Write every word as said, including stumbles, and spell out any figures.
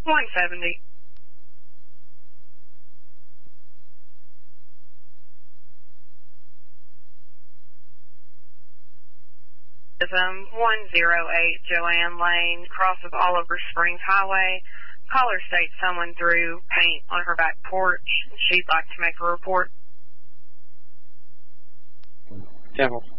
one seventy. Um, one oh eight Joanne Lane, cross of Oliver Springs Highway. Caller states someone threw paint on her back porch. She'd like to make a report. Devil.